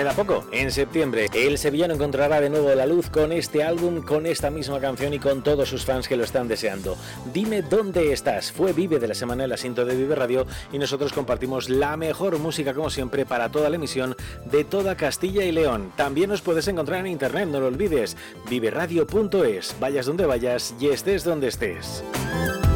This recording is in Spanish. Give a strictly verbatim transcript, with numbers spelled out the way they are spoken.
queda poco, en septiembre. El sevillano encontrará de nuevo la luz con este álbum, con esta misma canción y con todos sus fans que lo están deseando. Dime dónde estás. Fue Vive de la semana en la cinta de Vive Radio y nosotros compartimos la mejor música como siempre para toda la emisión de toda Castilla y León. También nos puedes encontrar en internet, no lo olvides, vive radio punto es. Vayas donde vayas y estés donde estés.